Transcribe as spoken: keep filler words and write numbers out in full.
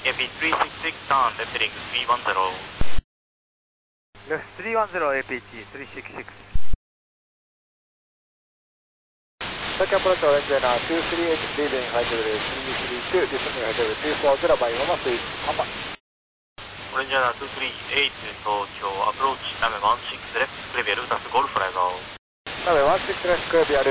A P three six six, turn, left heading three one zero. Left three one zero, A P H three six six. Second approach orange runner two three eight, leaving high level three three two, descending high level two four zero by Mama Sweet, Papa. Orange runner two three eight, Tokyo, approach, runway one six left, clear, Lutas Golf, flag out. Runway one six left, clear,